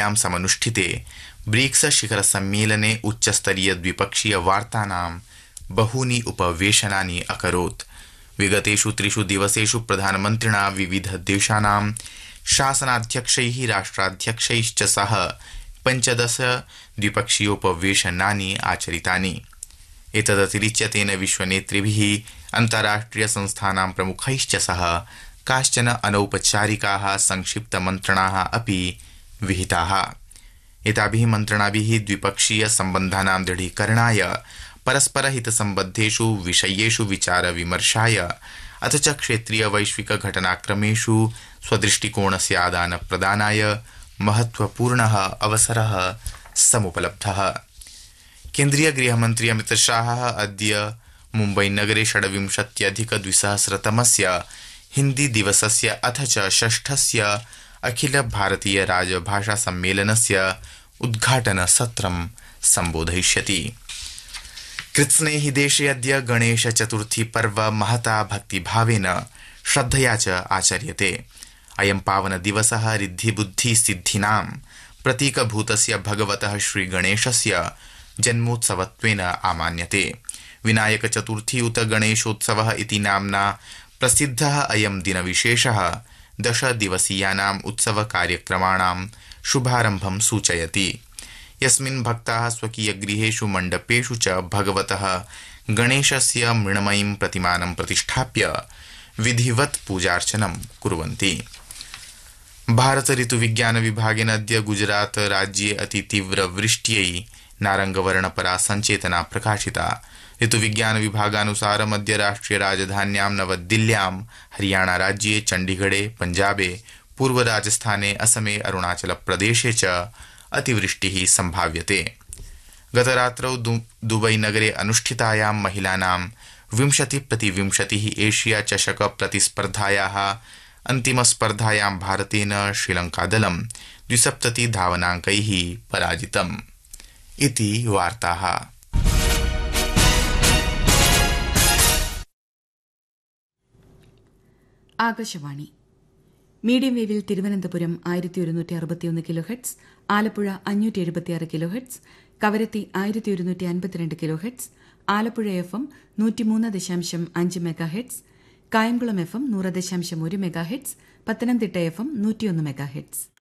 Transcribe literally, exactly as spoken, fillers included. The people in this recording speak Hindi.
नवदिल्ल्यां समनुष्ठिते ब्रिक्स शिखर सम्मेलने उच्चस्तरीय द्विपक्षीय वार्तानां बहूनि उपवेशनानि अकरोत्। विगतेषु त्रिषु दिवसेषु प्रधानमन्त्रिणा विविध देशानां शासनाध्यक्षैः राष्ट्राध्यक्षैश्च सह पञ्चदश द्विपक्षीयोपवेशनानि आचरितानि। एतदतिरिच्य तेन विश्वनेतृभिः अन्ताराष्ट्रिय संस्थानां प्रमुखैश्च सह काश्चन अनौपचारिकाः संक्षिप्तमन्त्रणाः अपि विहिताः। एताभिः मन्त्रणाभिः द्विपक्षीय सम्बन्धानां दृढीकरणाय परस्परहितसम्बद्धेषु विषयेषु विचारविमर्शाय अथ च क्षेत्रीय वैश्विक घटनाक्रमेषु स्वदृष्टिकोणस्य आदानप्रदानाय महत्वपूर्णः अवसरः समुपलब्धः। केन्द्रीय गृहमन्त्री अमितशाहः अद्य मुम्बईनगरे षड्विंशत्यधिकद्विसहस्रतमस्य हिन्दी दिवसस्य अथ च षष्ठस्य अखिल भारतीय राजभाषा सम्मेलनस्य उद्घाटनसत्रं सम्बोधयिष्यति। कृत्स्नेहि देशे अद्य गणेश चतुर्थी पर्व महता भक्तिभावेन श्रद्धया च आचर्यते। अयं पावन दिवसः रिद्धिबुद्धि सिद्धिनां प्रतीकभूतस्य भगवतः श्रीगणेशस्य जन्मोत्सवत्वेन आमान्यते। विनायक चतुर्थी उत गणेशोत्सवः इति नाम्ना प्रसिद्धः अयं दिनविशेषः दश दिवसीयानाम् उत्सव कार्यक्रमाणां शुभारम्भं सूचयति, यस्मिन् भक्ताः स्वकीयगृहेषु मण्डपेषु च भगवतः गणेशस्य मृण्मयीं प्रतिमानं प्रतिष्ठाप्य विधिवत् पूजार्चनं कुर्वन्ति। भारत ऋतुविज्ञान विभागेन अद्य गुजरात राज्ये अतितीव्रवृष्ट्यै नारंगवर्णपरा संचेतना प्रकाशिता। ऋतुविज्ञान विभागानुसारम् अद्य राष्ट्रिय राजधान्यां नवदिल्ल्यां, हरियाणा राज्ये चण्डीगढे, पञ्जाबे, पूर्व राजस्थाने, असमे, अरुणाचल प्रदेशे च अतिवृष्टिः संभाव्यते। गतरात्रौ दुबई नगरे अनुष्ठितायां महिलानां विंशति प्रतिविंशतिः एशिया चषक प्रतिस्पर्धायाः अन्तिमस्पर्धायां भारतेन श्रीलंकादलं द्विसप्तति धावनाङ्कैः पराजितम्। इति वार्ताः। ആകാശവാണി മീഡിയം വേവിൽ തിരുവനന്തപുരം ആയിരത്തി ഒരുന്നൂറ്റി അറുപത്തിയൊന്ന് കിലോ ഹെഡ്സ്, ആലപ്പുഴ അഞ്ഞൂറ്റി എഴുപത്തിയാറ് കിലോ ഹെഡ്സ്, കവരത്തി ആയിരത്തി ഒരുന്നൂറ്റി അൻപത്തിരണ്ട് kilo heads, Alappuzha F M നൂറ്റിമൂന്ന് ദശാംശം അഞ്ച് mega heads, Kayamkulam F M നൂറ് ദശാംശം ഒരു mega heads, Pathanamthitta F M നൂറ്റിയൊന്ന് മെഗാ ഹെഡ്സ്.